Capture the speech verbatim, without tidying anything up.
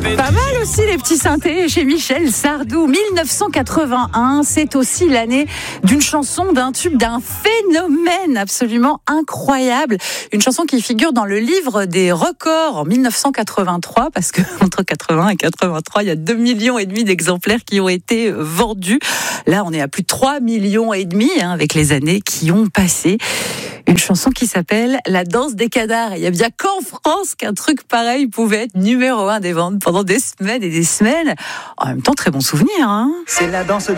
Pas mal aussi les petits synthés chez Michel Sardou. mille neuf cent quatre-vingt-un, c'est aussi l'année d'une chanson, d'un tube, d'un phénomène absolument incroyable. Une chanson qui figure dans le livre des records en mille neuf cent quatre-vingt-trois, parce que entre quatre-vingts et quatre-vingt-trois, il y a deux millions et demi d'exemplaires qui ont été vendus. Là, on est à plus de trois millions et demi hein, avec les années qui ont passé. Une chanson qui s'appelle La danse des canards. Il y a bien qu'en France qu'un truc pareil pouvait être numéro un des ventes pendant des semaines et des semaines. En même temps, très bon souvenir. Hein. C'est la danse